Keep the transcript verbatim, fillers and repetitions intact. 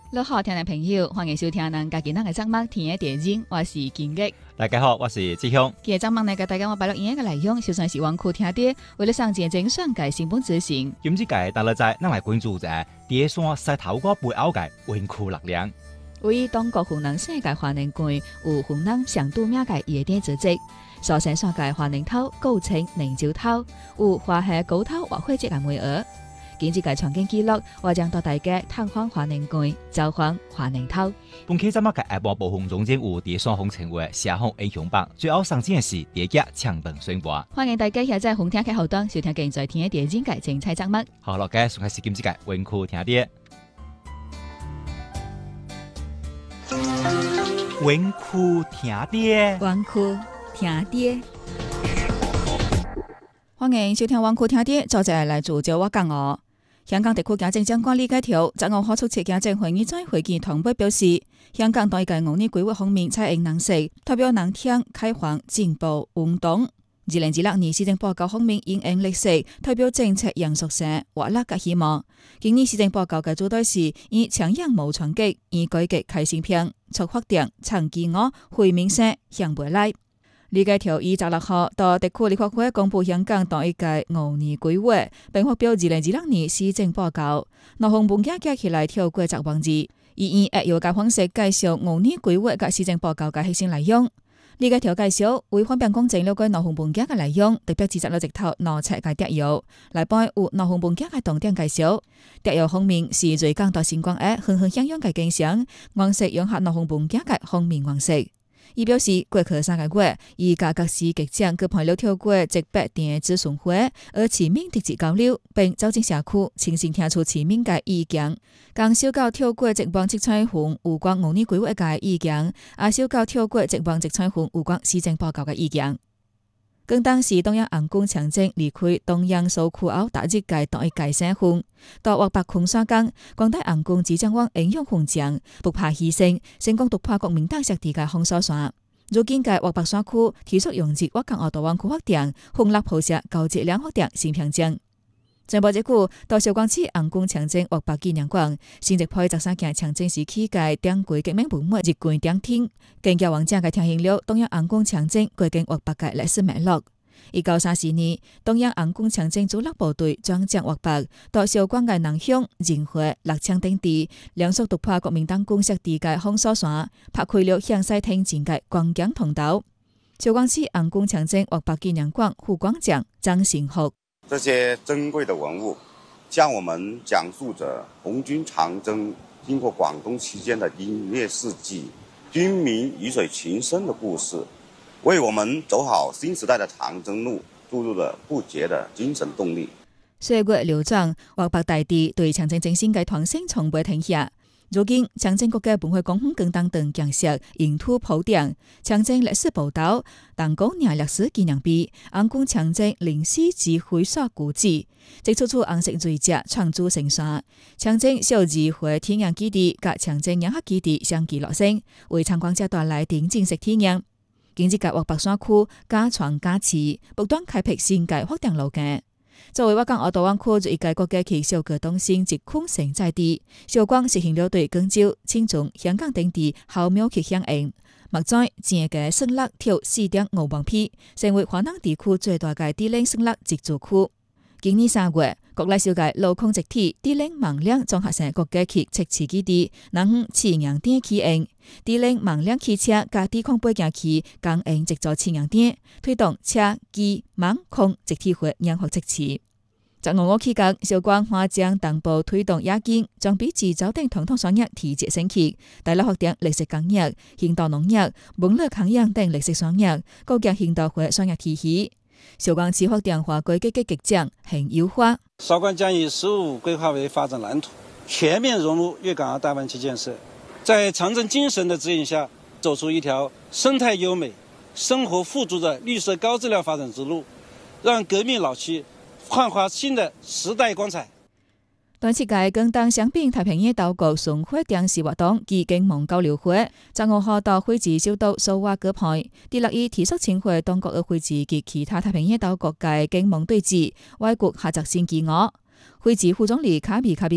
你好，聽眾朋友，歡迎收聽咱家己咱嘅節目《天嘅地景》，我是金吉。 大家好，我是志雄。 今日節目呢，給大家我擺落影嘅內容，就算是網庫聽啲，為了上前精選嘅新本資訊。 今次嘅大家在咱來關注在第山石頭哥背後嘅文庫力量。 為中國雲南省嘅華寧郡有雲南上都名嘅夜店組織，所生產嘅華寧頭舊稱寧州頭，有華夏高頭或會節嘅美額。今次嘅場景記錄，我將帶大家探訪華寧郡，走訪華寧頭。 本期節目嘅下半部分中間有第三風稱為社風英雄榜，最後上鏡嘅是第一家搶燈宣播。 歡迎大家喺在紅廳嘅後端收聽現在天嘅地景嘅精彩節目。 好，落嘅開始今次嘅文庫聽啲。文庫聽啲， 文庫聽啲。歡迎收聽文庫聽啲，作者來自趙我講哦。香港特區行政長官李家超十五號出席行政會議在會見同步表示，香港對嘅五年規劃方面採用藍色，代表南聽開放進步運動。二零二六年施政報告方面應用綠色，代表政策嚴肅性、活力嘅希望。今年施政報告嘅主題是以長遠無衝擊，以改革開新篇，促發展、長飢餓、惠民生向未來。李家超於十六號到特區立法會公布香港當一屆五年規劃，並發表二零二六年施政報告。內容本家加起來超過十萬字，以以扼要嘅方式介紹五年規劃嘅施政報告嘅核心內容。李家超介紹為方便公正了解內容本家嘅內容，特別指出了直頭內冊嘅摘要，來幫有內容本家嘅重點介紹。摘要方面是最講到新光嘅恆恆響響嘅景象，顏色融合內容本家嘅方面顏色。伊表示，過去三個月，以價格市局長佢配了跳過直北電諮詢會，而全面直接交流，並走進社區，親身聽出全面嘅意見。更少到跳過直幫直採訪有關五年規劃嘅意見，也少到跳過直幫直採訪有關施政報告嘅意見。更當時中央紅軍長征離開中央蘇區後打擊嘅當一屆省份，到獲白空沙崗，廣大紅軍只將往英勇奮戰，不怕犧牲，成功突破國民黨設置嘅封鎖線。如今嘅獲白山區提出用至我港澳大灣區發展，紅立鋪設高質量發展新篇章。前不久到韶關市紅軍長征獲白紀念館，新直配十三件長征時期嘅典規革命文物入館點聽，更加完整嘅呈現了中央紅軍長征過境獲白嘅歷史脈絡。一九三四年，中央紅軍長征主力部隊將將獲白到韶關嘅南鄉、仁惠、樂昌等地，連續突破國民黨軍設置嘅封鎖線，拍開了向西挺進嘅光江通道。韶關市紅軍長征獲白紀念館副館長張成福。 這些珍貴的文物，向我們講述着紅軍長征經過廣東期間的英烈事蹟、軍民魚水情深的故事，為我們走好新時代的長征路注入了不竭的精神動力。 歲月流轉，獲白大地對長征精神嘅傳承從未停歇。如今，長征國嘅本會公園更當等建設沿途鋪墊，長征歷史報道、當高年歷史紀念碑、紅軍長征歷史指揮所古蹟，即處處紅色垂隻創築成山。長征小指揮體驗基地及長征影客基地相繼落成，為參觀者帶來定景式體驗。今次嘅獲白山區加長加持，不斷開闢新界發展路徑。作為我港澳大灣區最一屆國家級小個東升疾控承載地，韶關實現了對廣州、青州、香港等地巧妙去響應。目前正嘅勝樂跳四點五萬匹，成為華南地區最大嘅低齡勝樂植樹區。今年三月，國內首屆鏤空集體低齡盲兩綜合性國家級測試基地，南向次陽點起用，低齡盲兩汽車加低空背景器供應直做次陽點，推動車機盲空集體化研發測試。十五號期間，韶關花將同步推動亞建，將比自走等傳統產業提質升級，大力發展綠色工業、現代農業、文旅康養等綠色產業，構建現代化產業體系。韶關市發展化改革嘅局長很優化。 韶關將以十五規劃為發展藍圖，全面融入粵港澳大灣區建設，在長征精神的指引下，走出一條生態優美、生活富足的綠色高質量發展之路，讓革命老區煥發新的時代光彩。 短期間更當香檳太平洋島國巡迴電視活動及經貿交流會，十五號到會址小島蘇瓦舉辦，第六以提出請回當國嘅會址及其他太平洋島國嘅經貿對峙，外國合作新機遇。會址副總理卡比卡比